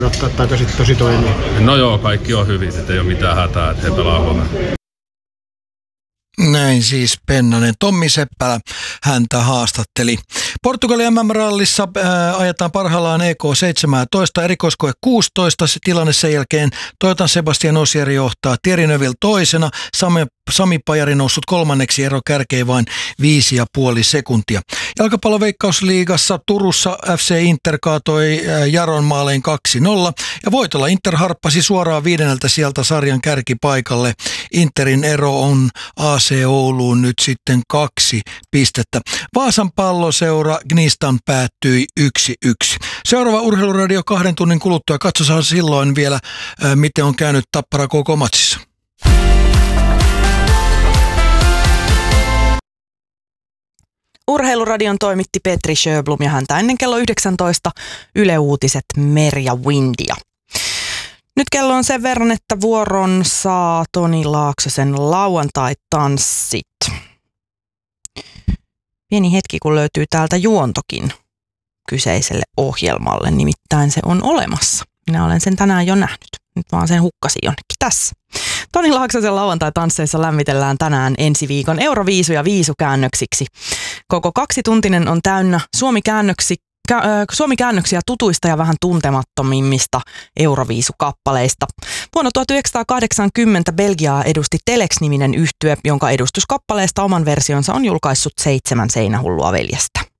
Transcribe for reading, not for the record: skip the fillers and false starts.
ottaa takaisin tosi toimii. No joo, kaikki on hyvin, ettei ole mitään hätää, että he pelaa huomenna. Näin siis Pennanen. Tommi Seppälä häntä haastatteli. Portugalin MM-rallissa ajetaan parhaillaan EK17, erikoiskoe 16. Se tilanne sen jälkeen Toyotan Sebastian Ogier johtaa, Thierry Neuville toisena, Sami Pajari noussut kolmanneksi, ero kärkeen vain 5,5 sekuntia. Jalkapalloveikkausliigassa Turussa FC Inter kaatoi Jaron maalein 2-0 ja voitolla Inter harppasi suoraan 5. sieltä sarjan kärkipaikalle. Interin ero on AC Ouluun nyt sitten 2 pistettä. Vaasan palloseura Gnistan päättyi 1-1. Seuraava Urheiluradio 2 tunnin kuluttua. Katsotaan silloin vielä, miten on käynyt Tappara koko matsissa. Urheiluradion toimitti Petri Sjöblom ja häntä ennen kello 19 Yle Uutiset Merja Windia. Nyt kello on sen verran, että vuoron saa Toni Laaksosen lauantai-tanssit. Pieni hetki, kun löytyy täältä juontokin kyseiselle ohjelmalle, nimittäin se on olemassa. Minä olen sen tänään jo nähnyt. Nyt vaan sen hukkasin jonnekin tässä. Toni Laaksosen lauantai-tansseissa lämmitellään tänään ensi viikon Euroviisuja viisukäännöksiksi. Koko 2-tuntinen on täynnä Suomi-käännöksiä tutuista ja vähän tuntemattomimmista Euroviisukappaleista. Vuonna 1980 Belgiaa edusti Telex-niminen yhtye, jonka edustuskappaleesta oman versionsa on julkaissut 7 Seinähullua veljestä.